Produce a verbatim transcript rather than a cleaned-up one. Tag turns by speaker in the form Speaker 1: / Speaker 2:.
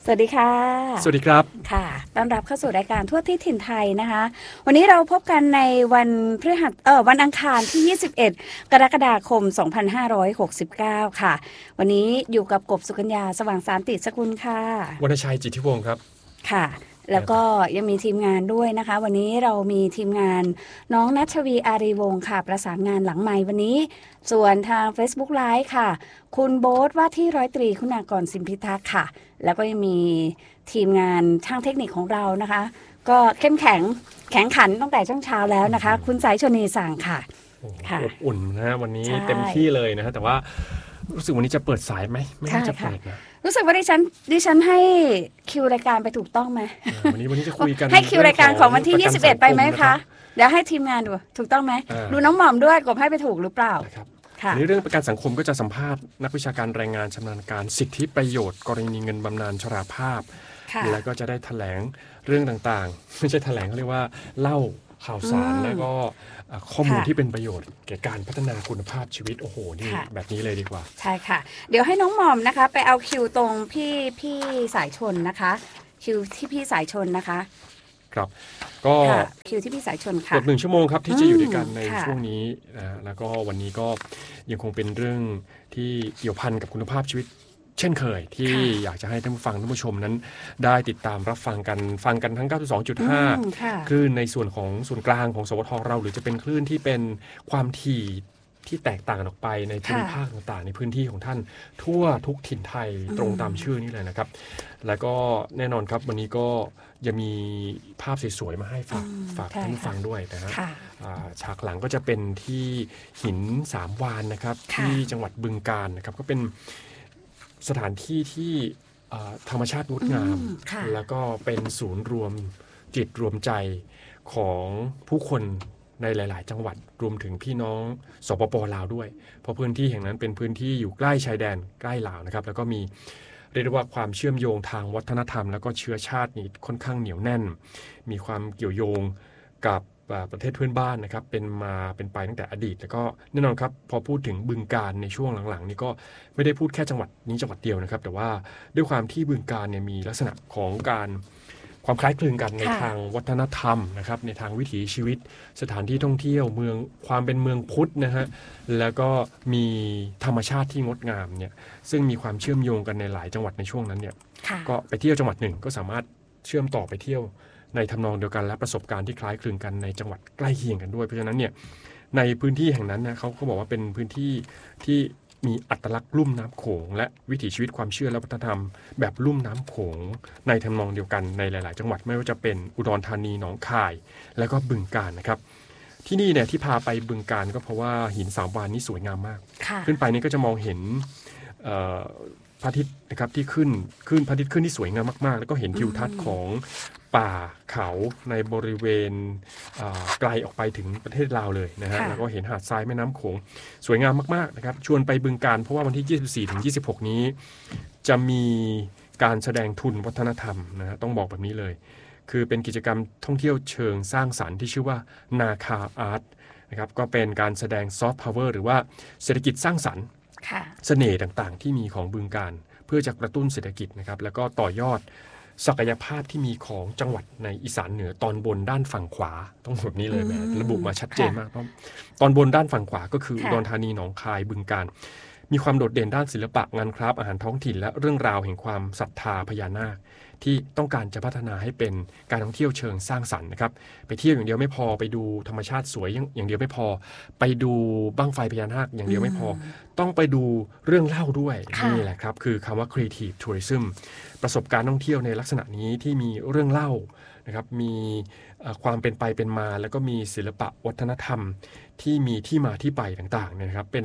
Speaker 1: สวัสดีค่ะ
Speaker 2: สวัสดีครับ
Speaker 1: ค่ะต้อนรับเข้าสู่รายการทั่วที่ถิ่นไทยนะคะวันนี้เราพบกันในวันพฤหัสเอ่อวันอังคารที่ยี่สิบเอ็ดกรกฎาคมสองพันห้าร้อยหกสิบเก้าค่ะวันนี้อยู่กับกบสุกัญญาสว่างสารติสกุลค่ะ
Speaker 2: วรรณชัยจิตทิวงศ์ครับ
Speaker 1: ค่ะแล้วก็ยังมีทีมงานด้วยนะคะวันนี้เรามีทีมงานน้องนัชวีอารีวงศ์ค่ะประสานงานหลังไมค์วันนี้ส่วนทาง Facebook Live ค่ะคุณโบ๊ทว่าที่ร้อยตรีคุณากรสิมพิทักษ์ค่ะแล้วก็ยังมีทีมงานช่างเทคนิคของเรานะคะก็เข้มแข็งแข็งขันตั้งแต่ช่วงเช้าแล้วนะคะคุณสายชนีสั่งค่ะ
Speaker 2: ค่ะอบอุ่นนะวันนี้เต็ม
Speaker 1: ใช่
Speaker 2: ที่เลยนะฮะแต่ว่ารู้สึกวันนี้จะเปิดสายไหมไม่น่าจะเปิดนะ
Speaker 1: รู้สึกว่าดิฉันดิฉันให้คิวรายการไปถูกต้องไหม
Speaker 2: อ่าวันนี้วันนี้จะคุยกัน
Speaker 1: ให้คิวรายการของวันที่ยี่สิบเอ็ดไปไหม
Speaker 2: ปรกั
Speaker 1: คะ
Speaker 2: นสังม
Speaker 1: เดี๋ยวให้ทีมงานดูถูกต้องไหม
Speaker 2: อ่า
Speaker 1: ดูน้องหม่อมด้วยกบให้ไปถูกหรือเปล่า
Speaker 2: นะครับ
Speaker 1: ค่ะ
Speaker 2: วันนี้เรื่องประกันสังคมก็จะสัมภาษณ์นักวิชาการแรงงานชำนาญการสิทธิประโยชน์กรณีเงินบำนาญชราภาพ
Speaker 1: ค่ะ
Speaker 2: แล้วก็จะได้แถลงเรื่องต่างๆไม่ใช่แถลงเขาเรียกว่าเล่าข่าวสาร
Speaker 1: อืม
Speaker 2: แล้วก็เอ่อข้อมูล
Speaker 1: ค่ะ
Speaker 2: ที่เป็นประโยชน์แก่การพัฒนาคุณภาพชีวิตโอ้โหนี่
Speaker 1: ค่ะ
Speaker 2: แบบนี้เลยดีกว่า
Speaker 1: ใช่ค่ะ เดี๋ยวให้น้องหม่อมนะคะ ไปเอาคิวตรงพี่พี่สายชนนะคะ คิวที่พี่สายชนนะคะ
Speaker 2: ครับก็
Speaker 1: ค่ะคิวที่พี่สายชนค่ะ
Speaker 2: เกือบหนึ่งชั่วโมงครับที่จะอยู่ด้วยกันใน
Speaker 1: ค่ะ
Speaker 2: ช่วงนี้นะแล้วก็วันนี้ก็ยังคงเป็นเรื่องที่เกี่ยวพันกับคุณภาพชีวิต เช่นเคยที่
Speaker 1: ค่ะ
Speaker 2: อยากจะให้ท่านผู้ฟังท่านผู้ชมนั้น ได้ติดตามรับฟังกันฟังกันทั้ง เก้าสิบสองจุดห้า
Speaker 1: อืมค่ะ
Speaker 2: คลื่นในส่วนของส่วนกลางของสวทเรา หรือจะเป็นคลื่นที่เป็นความถี่ที่แตกต่างออกไปในภูมิภาคต่างๆ ในพื้นที่ของท่านทั่วทุกถิ่นไทยตรงตามชื่อนี้เลยนะครับ แล้วก็แน่นอนครับวันนี้ก็ยังมีภาพสวยๆมาให้ฝาก
Speaker 1: อืม
Speaker 2: ฝาก
Speaker 1: ใช่
Speaker 2: ท่านผู้
Speaker 1: ค่ะ
Speaker 2: ฟังด้วยนะฮะ
Speaker 1: ค่ะ
Speaker 2: อ่าฉากหลังก็จะเป็นที่หินสามวานนะครับ
Speaker 1: ค่ะ
Speaker 2: ที่จังหวัดบึงกาฬนะครับก็เป็นสถานที่ที่อ่าธรรมชาติงดงาม
Speaker 1: อืมค่ะ
Speaker 2: แล้วก็เป็นศูนย์รวมจิตรวมใจของผู้คนในหลาย ๆ จังหวัดรวมถึงพี่น้องสปปลาวด้วย เพราะพื้นที่แห่งนั้นเป็นพื้นที่อยู่ใกล้ชายแดนใกล้ลาวนะครับแล้วก็มีเรียกได้ว่าความเชื่อมโยงทางวัฒนธรรม แล้วก็เชื้อชาตินี่ค่อนข้างเหนียวแน่น มีความเกี่ยวโยงกับอ่าประเทศเพื่อนบ้านนะครับเป็นมาเป็นไปตั้งแต่อดีต แล้วก็แน่นอนครับพอพูดถึงบึงกาฬในช่วงหลังๆนี่ก็ไม่ได้พูดแค่จังหวัดนี้จังหวัดเดียวนะครับแต่ว่าด้วยความที่บึงกาฬเนี่ยมีลักษณะของการความคล้ายคลึงกันใน
Speaker 1: ค่ะ
Speaker 2: ทางวัฒนธรรมนะครับในทางวิถีชีวิต สถานที่ท่องเที่ยวเมืองความเป็นเมืองพุทธนะฮะแล้วก็มีธรรมชาติที่งดงามเนี่ยซึ่งมีความเชื่อมโยงกันในหลายจังหวัดในช่วงนั้นเนี่ย
Speaker 1: ค่ะ
Speaker 2: ก็ไปเที่ยวจังหวัดหนึ่งก็สามารถเชื่อมต่อไปเที่ยวในทำนองเดียวกันและประสบการณ์ที่คล้ายคลึงกันในจังหวัดใกล้เคียงกันด้วยเพราะฉะนั้นเนี่ยในพื้นที่แห่งนั้นนะเขาเขาบอกว่าเป็นพื้นที่ที่มีอัตลักษณ์ลุ่มน้ำโขงและวิถีชีวิตความเชื่อและวัฒนธรรม แบบลุ่มน้ำโขงในทำนองเดียวกันในหลาย ๆ จังหวัดไม่ว่าจะเป็นอุดรธานีหนองคาย แล้วก็บึงกาฬนะครับที่นี่เนี่ยที่พาไปบึงกาฬก็เพราะว่าหินสามวานนี้สวยงามมาก
Speaker 1: ค่ะ
Speaker 2: ขึ้นไปนี่ก็จะมองเห็นเอ่อพระอาทิตย์นะครับที่ขึ้นขึ้นพระอาทิตย์ขึ้นที่สวยงามมากๆ แล้วก็เห็นทิวทัศน์ของป่าเขาในบริเวณอ่าไกลออกไปถึงประเทศลาวเลยนะฮะ
Speaker 1: ค่ะ
Speaker 2: แล้วก็เห็นหาดทรายแม่น้ำโขงสวยงามมากๆนะครับชวนไปบึงกาฬเพราะว่าวันที่ยี่สิบสี่ถึงยี่สิบหกนี้จะมีการแสดงทุนวัฒนธรรมนะฮะต้องบอกแบบนี้เลย คือเป็นกิจกรรมท่องเที่ยวเชิงสร้างสรรค์ที่ชื่อว่านาคาอาร์ตนะครับก็เป็นการแสดงซอฟต์พาวเวอร์หรือว่าเศรษฐกิจสร้างสรรค์
Speaker 1: ค่ะ
Speaker 2: เสน่ห์ต่างๆ ที่มีของบึงกาฬเพื่อจะกระตุ้นเศรษฐกิจนะครับแล้วก็ต่อยอดศักยภาพที่มีของจังหวัดในอีสานเหนือตอนบนด้านฝั่งขวาต้องแบบนี้เลยแหม
Speaker 1: อืม
Speaker 2: ระบุมาชัดเจน
Speaker 1: ค่ะ
Speaker 2: มากเพราะตอนบนด้านฝั่งขวาก็คือ
Speaker 1: ค่ะ
Speaker 2: อุดรธานีหนองคายบึงกาฬมีความโดดเด่นด้านศิลปะงานคราฟต์อาหารท้องถิ่นและเรื่องราวแห่งความศรัทธาพญานาค ที่ต้องการจะพัฒนาให้เป็นการท่องเที่ยวเชิงสร้างสรรค์นะครับไปเที่ยวอย่างเดียวไม่พอไปดูธรรมชาติสวยอย่างอย่างเดียวไม่พอ ไปดูบั้งไฟพญานาคอย่างเดียวไม่พอ ต้องไปดูเรื่องเล่าด้วย
Speaker 1: ค่ะ
Speaker 2: นี่แหละครับคือคำว่า creative tourism ประสบการณ์ท่องเที่ยวในลักษณะนี้ที่มีเรื่องเล่านะครับมีเอ่อความเป็นไปเป็นมา แล้วก็มีศิลปะวัฒนธรรมที่มีที่มาที่ไปต่างๆเนี่ยนะครับเป็น